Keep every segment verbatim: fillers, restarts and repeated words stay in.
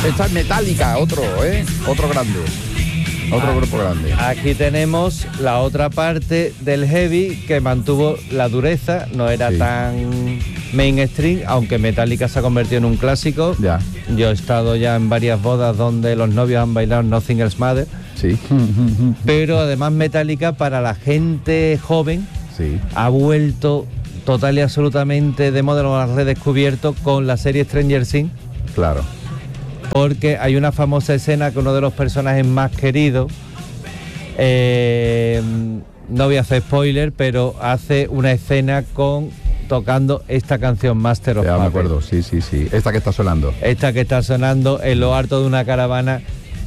Esta es Metallica, otro, ¿eh? Otro grande. Otro ah, grupo grande. Aquí tenemos la otra parte del heavy que mantuvo la dureza, no era sí. tan mainstream, aunque Metallica se ha convertido en un clásico. Ya. Yo he estado ya en varias bodas donde los novios han bailado Nothing Else Matters. Sí. Pero además Metallica para la gente joven sí. ha vuelto total y absolutamente de moda, lo han redescubierto con la serie Stranger Things. Claro. Porque hay una famosa escena que uno de los personajes más queridos, eh, no voy a hacer spoiler, pero hace una escena con tocando esta canción Master of Ya Puppets. me acuerdo, sí, sí, sí. Esta que está sonando. Esta que está sonando en lo alto de una caravana.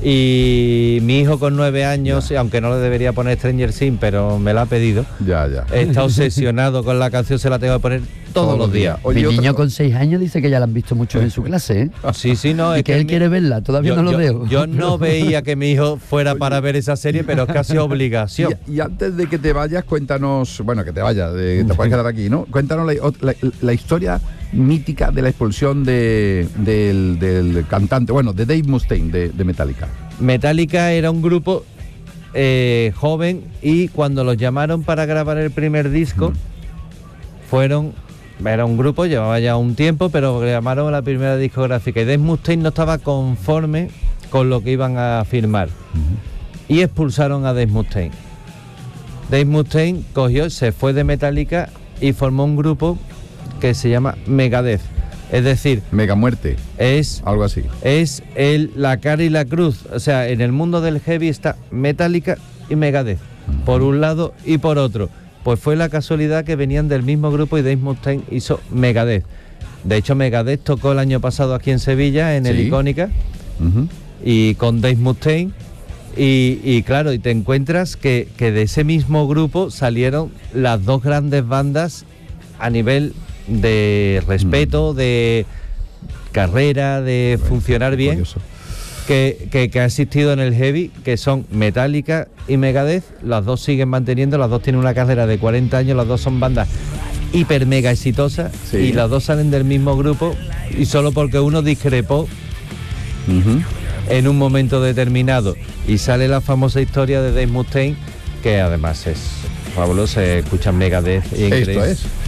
Y mi hijo con nueve años, ya. aunque no le debería poner Stranger Things, pero me la ha pedido. Ya, ya. Está obsesionado con la canción, se la tengo que poner todos, todos los días. Oye, mi niño con seis años dice que ya la han visto mucho en su clase, ¿eh? Sí, sí, no. Y es que, que él mi... quiere verla, todavía yo, no lo yo, veo. Yo no veía que mi hijo fuera Oye. para ver esa serie, pero es casi obligación. Y, y antes de que te vayas, cuéntanos, bueno, que te vayas, de, te puedes quedar aquí, ¿no? Cuéntanos la, la, la historia mítica de la expulsión de, del, del cantante, bueno, de Dave Mustaine, de, de Metallica. Metallica era un grupo eh, joven y cuando los llamaron para grabar el primer disco, mm. fueron, era un grupo, llevaba ya un tiempo, pero llamaron a la primera discográfica y Dave Mustaine no estaba conforme con lo que iban a firmar mm. y expulsaron a Dave Mustaine. Dave Mustaine cogió, se fue de Metallica y formó un grupo que se llama Megadeth. Es decir, Mega Muerte, es algo así. Es el, la cara y la cruz. O sea, en el mundo del heavy está Metallica y Megadeth, uh-huh. por un lado y por otro. Pues fue la casualidad que venían del mismo grupo y Dave Mustaine hizo Megadeth. De hecho, Megadeth tocó el año pasado aquí en Sevilla, en sí. el Icónica, uh-huh. y con Dave Mustaine. Y, y claro, y te encuentras que, que de ese mismo grupo salieron las dos grandes bandas a nivel de respeto, mm. de carrera, de bueno, funcionar bien, que, que, que ha existido en el heavy, que son Metallica y Megadeth. Las dos siguen manteniendo, las dos tienen una carrera de cuarenta años, las dos son bandas hiper mega exitosas, sí. y las dos salen del mismo grupo, y solo porque uno discrepó uh-huh. en un momento determinado. Y sale la famosa historia de Dave Mustaine, que además es fabuloso, se escucha Megadeth. Esto es.